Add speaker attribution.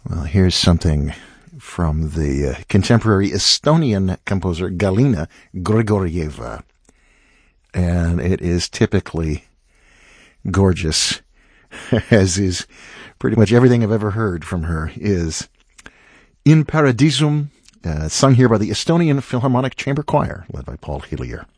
Speaker 1: Well, here's something from the contemporary Estonian composer Galina Grigorieva. And it is typically gorgeous, as is pretty much everything I've ever heard from her is In Paradisum, sung here by the Estonian Philharmonic Chamber Choir, led by Paul Hillier.